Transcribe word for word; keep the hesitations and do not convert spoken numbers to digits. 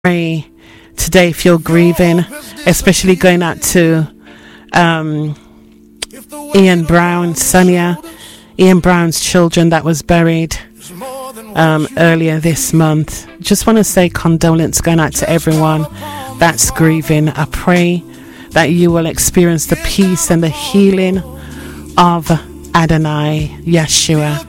pray today if you're grieving, especially going out to um, Ian Brown, Sonia, Ian Brown's children that was buried um, earlier this month. Just want to say condolence going out to everyone that's grieving. I pray that you will experience the peace and the healing of Adonai Yeshua.